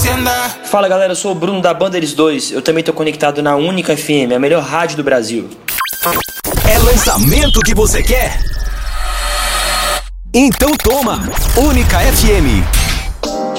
Fala galera, eu sou o Bruno da Banda Eles Dois. Eu também tô conectado na Única FM, a melhor rádio do Brasil. É lançamento que você quer? Então toma, Única FM.